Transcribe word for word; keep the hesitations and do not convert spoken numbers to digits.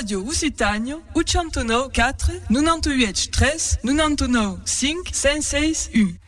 Radio Lusitânia, oitenta e nove, quatro, noventa e oito, três, noventa e nove, cinco, cento e seis, um.